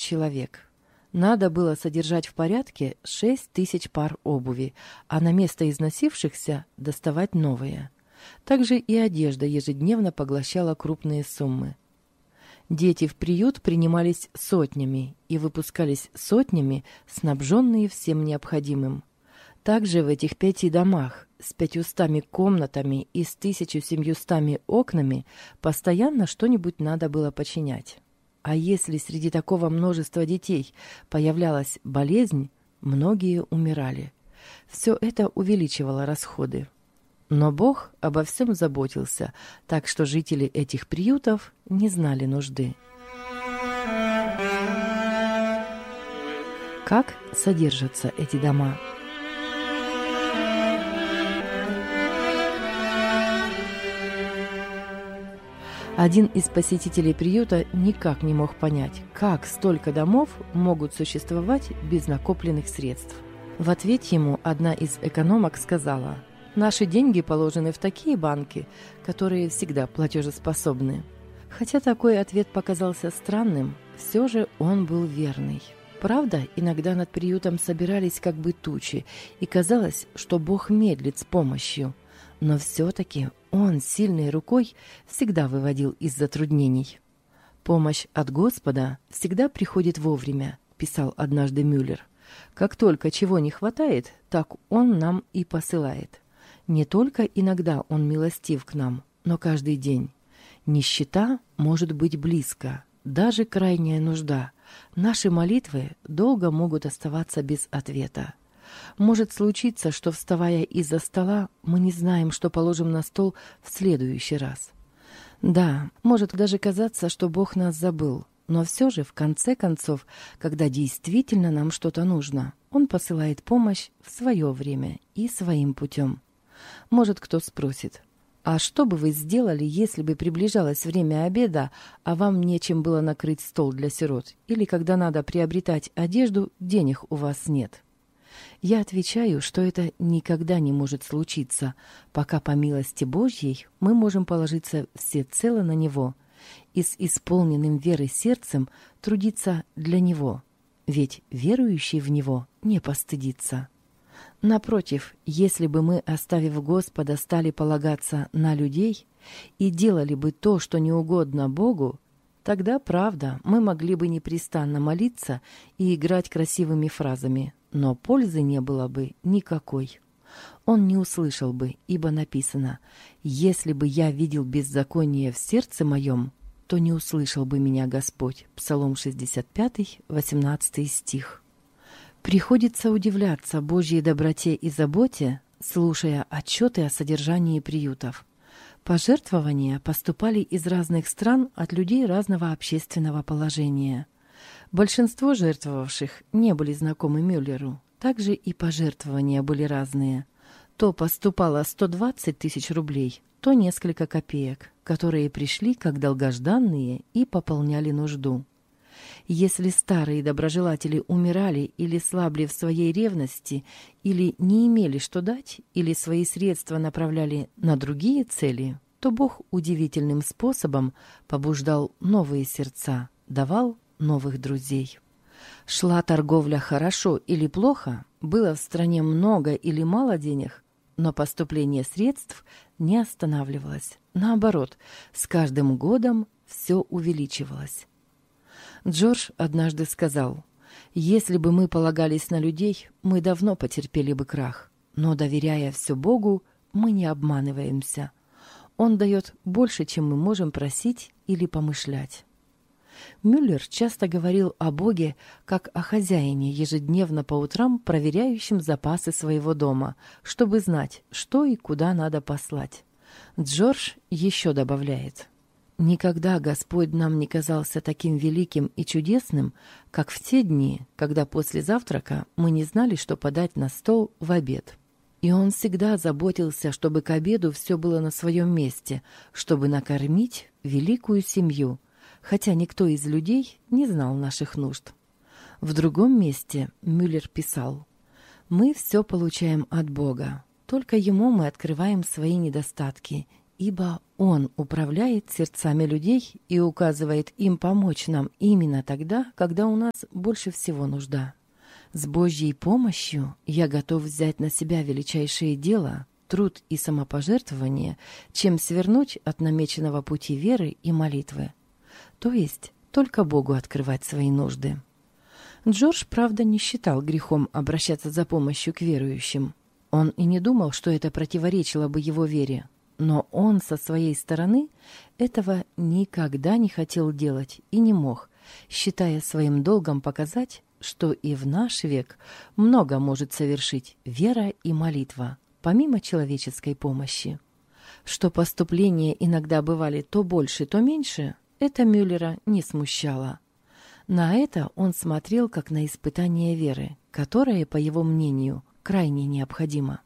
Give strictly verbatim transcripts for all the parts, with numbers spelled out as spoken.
человек. Надо было содержать в порядке шесть тысяч пар обуви, а на место износившихся доставать новые. Также и одежда ежедневно поглощала крупные суммы. Дети в приют принимались сотнями и выпускались сотнями, снабженные всем необходимым. Также в этих пяти домах с пятьюстами комнатами и с тысячу семьюстами окнами постоянно что-нибудь надо было починять. А если среди такого множества детей появлялась болезнь, многие умирали. Все это увеличивало расходы. Но Бог обо всем заботился, так что жители этих приютов не знали нужды. Как содержатся эти дома? Один из посетителей приюта никак не мог понять, как столько домов могут существовать без накопленных средств. В ответ ему одна из экономок сказала: «Наши деньги положены в такие банки, которые всегда платежеспособны». Хотя такой ответ показался странным, все же он был верный. Правда, иногда над приютом собирались как бы тучи, и казалось, что Бог медлит с помощью. Но все-таки Он сильной рукой всегда выводил из затруднений. «Помощь от Господа всегда приходит вовремя», – писал однажды Мюллер. «Как только чего не хватает, так Он нам и посылает. Не только иногда Он милостив к нам, но каждый день. Нищета может быть близко, даже крайняя нужда. Наши молитвы долго могут оставаться без ответа. Может случиться, что, вставая из-за стола, мы не знаем, что положим на стол в следующий раз. Да, может даже казаться, что Бог нас забыл, но все же, в конце концов, когда действительно нам что-то нужно, Он посылает помощь в свое время и своим путем. Может, кто спросит: а что бы вы сделали, если бы приближалось время обеда, а вам нечем было накрыть стол для сирот, или когда надо приобретать одежду, денег у вас нет? Я отвечаю, что это никогда не может случиться, пока по милости Божьей мы можем положиться всецело на Него и с исполненным верой сердцем трудиться для Него, ведь верующий в Него не постыдится. Напротив, если бы мы, оставив Господа, стали полагаться на людей и делали бы то, что не угодно Богу, тогда, правда, мы могли бы непрестанно молиться и играть красивыми фразами, но пользы не было бы никакой. Он не услышал бы, ибо написано: «Если бы я видел беззаконие в сердце моем, то не услышал бы меня Господь». Псалом шестьдесят пять, восемнадцатый стих. Приходится удивляться Божьей доброте и заботе, слушая отчеты о содержании приютов. Пожертвования поступали из разных стран от людей разного общественного положения. Большинство жертвовавших не были знакомы Мюллеру, также и пожертвования были разные. То поступало сто двадцать тысяч рублей, то несколько копеек, которые пришли как долгожданные и пополняли нужду. Если старые доброжелатели умирали или слабли в своей ревности, или не имели что дать, или свои средства направляли на другие цели, то Бог удивительным способом побуждал новые сердца, давал новых друзей. Шла торговля хорошо или плохо, было в стране много или мало денег, но поступление средств не останавливалось. Наоборот, с каждым годом все увеличивалось. Джордж однажды сказал: «Если бы мы полагались на людей, мы давно потерпели бы крах. Но, доверяя все Богу, мы не обманываемся. Он дает больше, чем мы можем просить или помышлять». Мюллер часто говорил о Боге как о хозяине, ежедневно по утрам проверяющем запасы своего дома, чтобы знать, что и куда надо послать. Джордж еще добавляет: «Никогда Господь нам не казался таким великим и чудесным, как в те дни, когда после завтрака мы не знали, что подать на стол в обед. И Он всегда заботился, чтобы к обеду все было на своем месте, чтобы накормить великую семью, хотя никто из людей не знал наших нужд». В другом месте Мюллер писал: «Мы все получаем от Бога, только Ему мы открываем свои недостатки, ибо Он управляет сердцами людей и указывает им помочь нам именно тогда, когда у нас больше всего нужда. С Божьей помощью я готов взять на себя величайшее дело, труд и самопожертвование, чем свернуть от намеченного пути веры и молитвы. То есть только Богу открывать свои нужды. Джордж, правда, не считал грехом обращаться за помощью к верующим. Он и не думал, что это противоречило бы его вере. Но он со своей стороны этого никогда не хотел делать и не мог, считая своим долгом показать, что и в наш век много может совершить вера и молитва, помимо человеческой помощи. Что поступления иногда бывали то больше, то меньше, это Мюллера не смущало. На это он смотрел как на испытание веры, которое, по его мнению, крайне необходимо.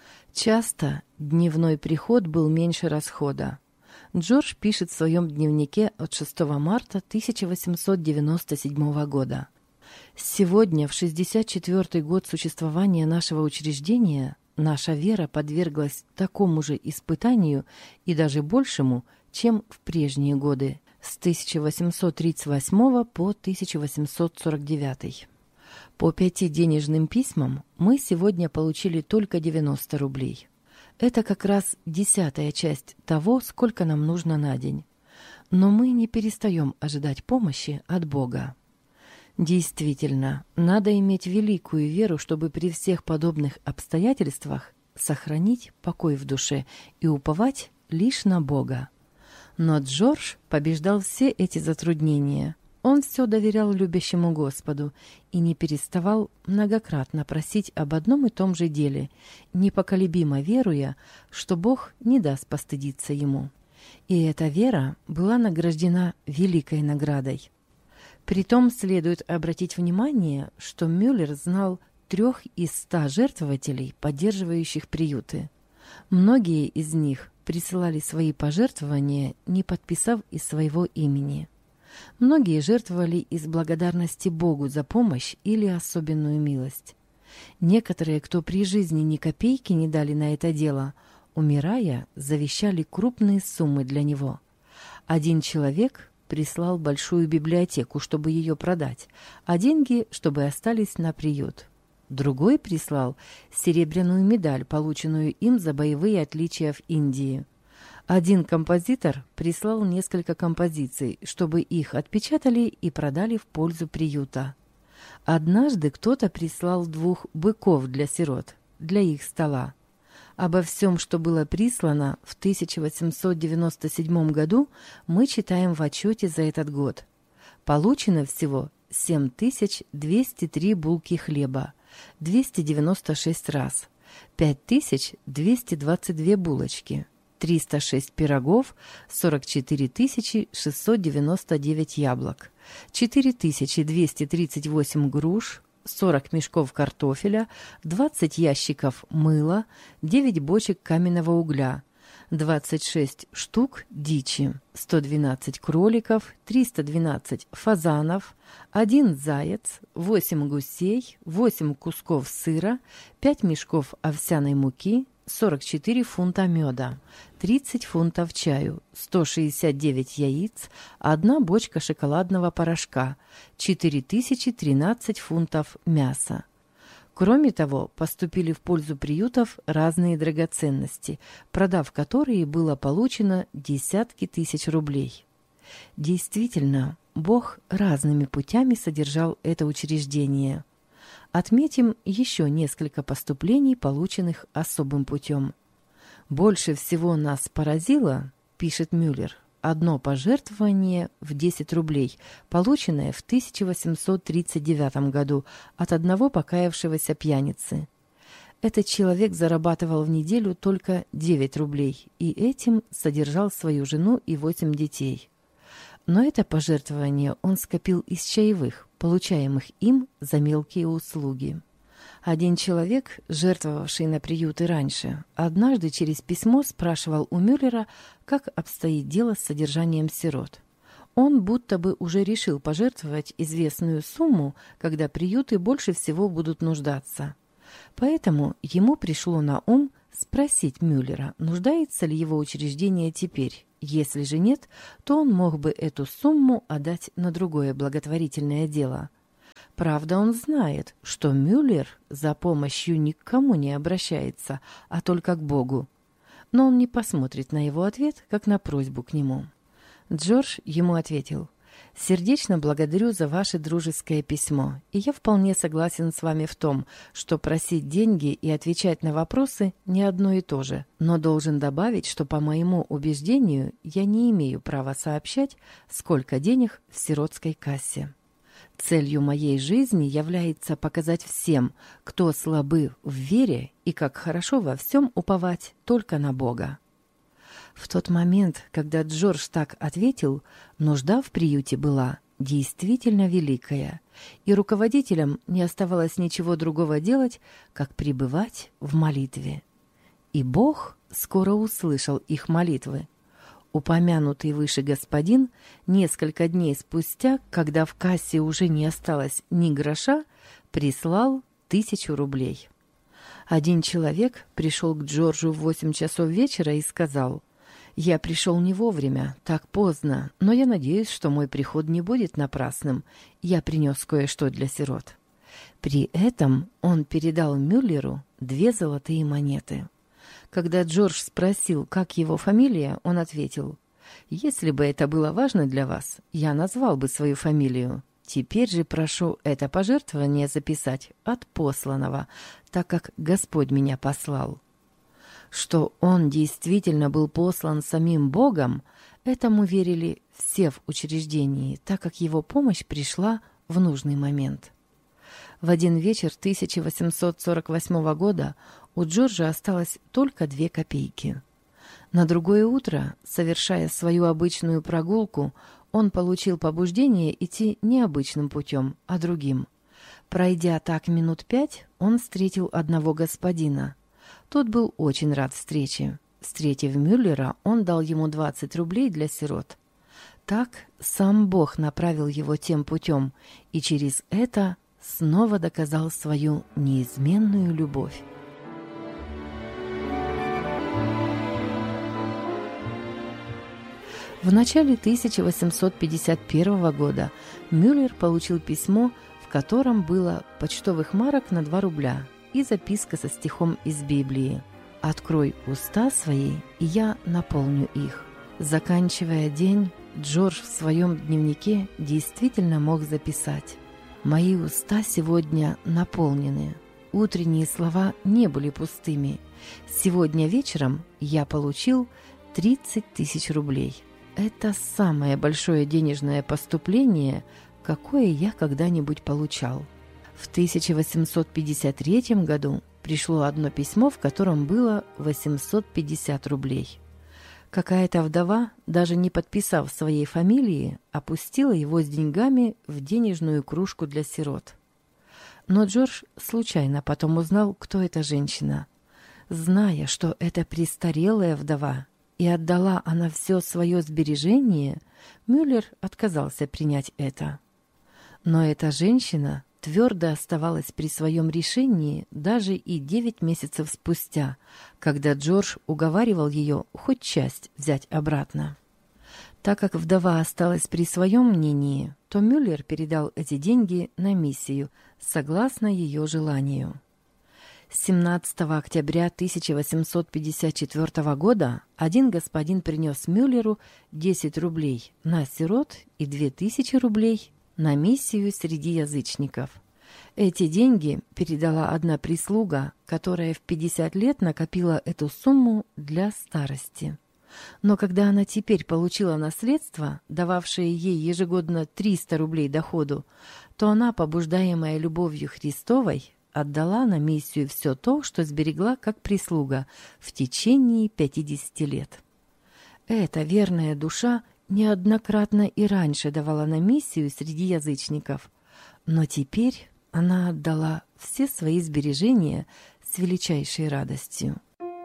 Часто дневной приход был меньше расхода. Джордж пишет в своем дневнике от шестого марта тысяча восемьсот девяносто седьмого года. «Сегодня, в шестьдесят четвёртый год существования нашего учреждения, наша вера подверглась такому же испытанию и даже большему, чем в прежние годы, с тысяча восемьсот тридцать восьмого по тысяча восемьсот сорок девятый. По пяти денежным письмам мы сегодня получили только девяносто рублей. Это как раз десятая часть того, сколько нам нужно на день. Но мы не перестаем ожидать помощи от Бога. Действительно, надо иметь великую веру, чтобы при всех подобных обстоятельствах сохранить покой в душе и уповать лишь на Бога. Но Джордж побеждал все эти затруднения. Он все доверял любящему Господу и не переставал многократно просить об одном и том же деле, непоколебимо веруя, что Бог не даст постыдиться ему. И эта вера была награждена великой наградой. Притом следует обратить внимание, что Мюллер знал трех из ста жертвователей, поддерживающих приюты. Многие из них присылали свои пожертвования, не подписав из своего имени. Многие жертвовали из благодарности Богу за помощь или особенную милость. Некоторые, кто при жизни ни копейки не дали на это дело, умирая, завещали крупные суммы для него. Один человек прислал большую библиотеку, чтобы ее продать, а деньги, чтобы остались на приют. Другой прислал серебряную медаль, полученную им за боевые отличия в Индии. Один композитор прислал несколько композиций, чтобы их отпечатали и продали в пользу приюта. Однажды кто-то прислал двух быков для сирот, для их стола. Обо всем, что было прислано в тысяча восемьсот девяносто седьмом году, мы читаем в отчете за этот год. Получено всего семь тысяч двести три булки хлеба, двести девяносто шесть раз, пять тысяч двести двадцать две булочки, триста шесть пирогов, сорок четыре тысячи шестьсот девяносто девять яблок, четыре тысячи двести тридцать восемь груш, сорок мешков картофеля, двадцать ящиков мыла, девять бочек каменного угля, двадцать шесть штук дичи, сто двенадцать кроликов, триста двенадцать фазанов, один заяц, восемь гусей, восемь кусков сыра, пять мешков овсяной муки, сорок четыре фунта меда, тридцать фунтов чаю, сто шестьдесят девять яиц, одна бочка шоколадного порошка, четыре тысячи тринадцать фунтов мяса. Кроме того, поступили в пользу приютов разные драгоценности, продав которые было получено десятки тысяч рублей. Действительно, Бог разными путями содержал это учреждение. Отметим еще несколько поступлений, полученных особым путем. «Больше всего нас поразило, — пишет Мюллер, — одно пожертвование в десять рублей, полученное в тысяча восемьсот тридцать девятом году от одного покаявшегося пьяницы. Этот человек зарабатывал в неделю только девять рублей и этим содержал свою жену и восемь детей. Но это пожертвование он скопил из чаевых, получаемых им за мелкие услуги. Один человек, жертвовавший на приюты раньше, однажды через письмо спрашивал у Мюллера, как обстоит дело с содержанием сирот. Он будто бы уже решил пожертвовать известную сумму, когда приюты больше всего будут нуждаться. Поэтому ему пришло на ум спросить Мюллера, нуждается ли его учреждение теперь. Если же нет, то он мог бы эту сумму отдать на другое благотворительное дело. Правда, он знает, что Мюллер за помощью ни к кому не обращается, а только к Богу. Но он не посмотрит на его ответ, как на просьбу к нему. Джордж ему ответил: «Сердечно благодарю за ваше дружеское письмо, и я вполне согласен с вами в том, что просить деньги и отвечать на вопросы не одно и то же, но должен добавить, что по моему убеждению я не имею права сообщать, сколько денег в сиротской кассе. Целью моей жизни является показать всем, кто слабы в вере и как хорошо во всем уповать только на Бога». В тот момент, когда Джордж так ответил, нужда в приюте была действительно великая, и руководителям не оставалось ничего другого делать, как пребывать в молитве. И Бог скоро услышал их молитвы. Упомянутый выше господин несколько дней спустя, когда в кассе уже не осталось ни гроша, прислал тысячу рублей. Один человек пришел к Джорджу в восемь часов вечера и сказал: «Я пришел не вовремя, так поздно, но я надеюсь, что мой приход не будет напрасным. Я принес кое-что для сирот». При этом он передал Мюллеру две золотые монеты. Когда Джордж спросил, как его фамилия, он ответил: «Если бы это было важно для вас, я назвал бы свою фамилию. Теперь же прошу это пожертвование записать от посланного, так как Господь меня послал». Что он действительно был послан самим Богом, этому верили все в учреждении, так как его помощь пришла в нужный момент. В один вечер тысяча восемьсот сорок восьмого года у Джорджа осталось только две копейки. На другое утро, совершая свою обычную прогулку, он получил побуждение идти не обычным путем, а другим. Пройдя так минут пять, он встретил одного господина. Тот был очень рад встрече. Встретив Мюллера, он дал ему двадцать рублей для сирот. Так сам Бог направил его тем путем и через это снова доказал свою неизменную любовь. В начале тысяча восемьсот пятьдесят первого года Мюллер получил письмо, в котором было почтовых марок на два рубля и записка со стихом из Библии: «Открой уста свои, и я наполню их». Заканчивая день, Джордж в своем дневнике действительно мог записать: «Мои уста сегодня наполнены». Утренние слова не были пустыми. Сегодня вечером я получил тридцать тысяч рублей. Это самое большое денежное поступление, какое я когда-нибудь получал. В тысяча восемьсот пятьдесят третьем году пришло одно письмо, в котором было восемьсот пятьдесят рублей. Какая-то вдова, даже не подписав своей фамилии, опустила его с деньгами в денежную кружку для сирот. Но Джордж случайно потом узнал, кто эта женщина. Зная, что это престарелая вдова, и отдала она все свое сбережение, Мюллер отказался принять это. Но эта женщина твердо оставалась при своем решении даже и девять месяцев спустя, когда Джордж уговаривал ее хоть часть взять обратно. Так как вдова осталась при своем мнении, то Мюллер передал эти деньги на миссию, согласно ее желанию. семнадцатого октября тысяча восемьсот пятьдесят четвёртого года один господин принес Мюллеру десять рублей на сирот и две тысячи рублей на миссию среди язычников. Эти деньги передала одна прислуга, которая в пятьдесят лет накопила эту сумму для старости. Но когда она теперь получила наследство, дававшее ей ежегодно триста рублей доходу, то она, побуждаемая любовью Христовой, отдала на миссию все то, что сберегла как прислуга в течение пятидесяти лет. Эта верная душа неоднократно и раньше давала на миссию среди язычников, но теперь она отдала все свои сбережения с величайшей радостью.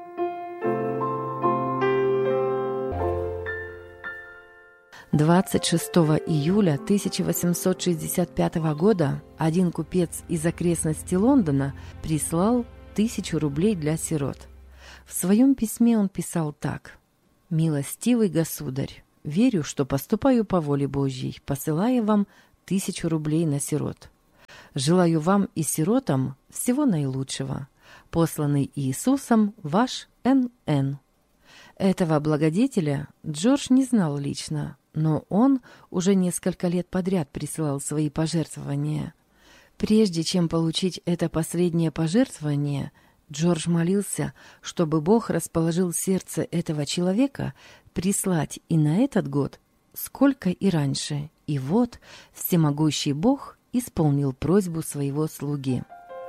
двадцать шестого июля тысяча восемьсот шестьдесят пятого года один купец из окрестностей Лондона прислал тысячу рублей для сирот. В своем письме он писал так: «Милостивый государь, верю, что поступаю по воле Божьей, посылая вам тысячу рублей на сирот. Желаю вам и сиротам всего наилучшего. Посланный Иисусом ваш Н Н» Этого благодетеля Джордж не знал лично, но он уже несколько лет подряд присылал свои пожертвования. Прежде чем получить это последнее пожертвование, Джордж молился, чтобы Бог расположил сердце этого человека прислать и на этот год, сколько и раньше. И вот всемогущий Бог исполнил просьбу своего слуги.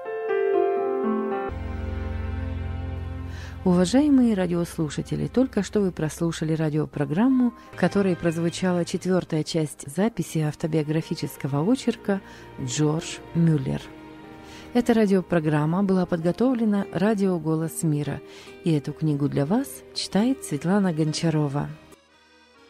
Уважаемые радиослушатели, только что вы прослушали радиопрограмму, в которой прозвучала четвертая часть записи автобиографического очерка «Джордж Мюллер». Эта радиопрограмма была подготовлена радио «Голос мира», и эту книгу для вас читает Светлана Гончарова.